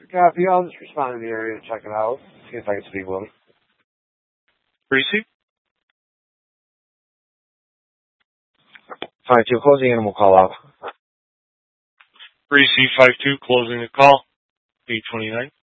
Copy. I'll just respond to the area and check it out. See if I can speak with him. Receive. 5-2, closing animal call out. Receive 5-2, closing the call. 829.